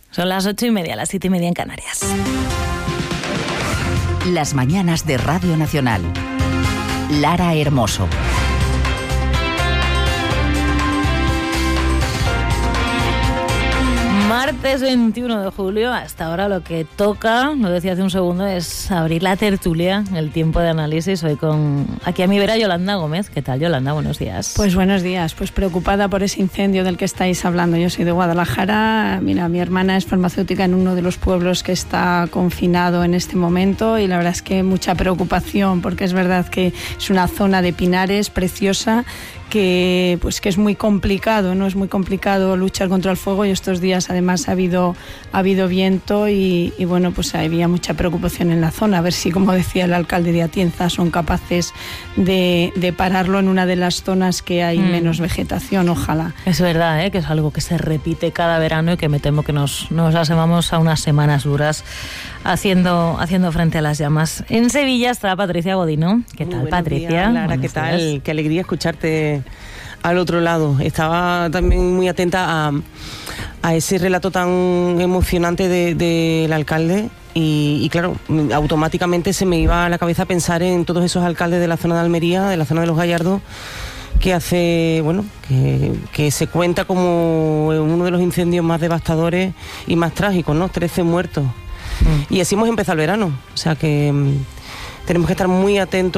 Son las 8:30, las 7:30 en Canarias. Las mañanas de Radio Nacional. Lara Hermoso. Martes 21 de julio, hasta ahora lo que toca, lo decía hace un segundo, es abrir la tertulia, el tiempo de análisis. Hoy con aquí a mi vera Yolanda Gómez. ¿Qué tal, Yolanda? Buenos días. Pues buenos días, pues preocupada por ese incendio del que estáis hablando. Yo soy de Guadalajara, mira, mi hermana es farmacéutica en uno de los pueblos que está confinado en este momento y la verdad es que mucha preocupación porque es verdad que es una zona de pinares preciosa que es muy complicado, ¿no? Es muy complicado luchar contra el fuego y estos días además ha habido viento y bueno, pues había mucha preocupación en la zona, a ver si, como decía el alcalde de Atienza, son capaces de pararlo en una de las zonas que hay menos vegetación, ojalá. Es verdad, que es algo que se repite cada verano y que me temo que nos asomamos a unas semanas duras haciendo frente a las llamas. En Sevilla está Patricia Godino. ¿Qué tal, Patricia? Días, Lara, ¿qué tal? Qué alegría escucharte al otro lado. Estaba también muy atenta a ese relato tan emocionante del alcalde y claro, automáticamente se me iba a la cabeza pensar en todos esos alcaldes de la zona de Almería, de la zona de los Gallardos, que hace, bueno, que se cuenta como uno de los incendios más devastadores y más trágicos, ¿no? 13 muertos. Y así hemos empezado el verano, o sea que tenemos que estar muy atentos